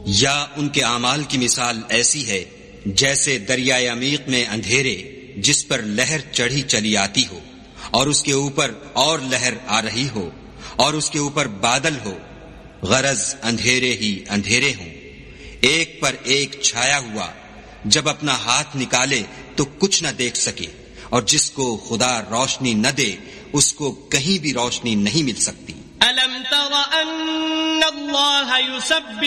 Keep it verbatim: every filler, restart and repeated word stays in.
या उनके आमाल की मिसाल ऐसी है जैसे दरियाए अमीक में अंधेरे जिस पर लहर चढ़ी चली आती हो और उसके ऊपर और लहर आ रही हो और उसके ऊपर बादल हो, गरज अंधेरे ही अंधेरे हों, एक पर एक छाया हुआ, जब अपना हाथ निकाले तो कुछ न देख सके, और जिसको खुदा रोशनी न दे उसको कहीं भी रोशनी नहीं मिल सकती। अलम तरा अन्नल्लाह युसब्बिहु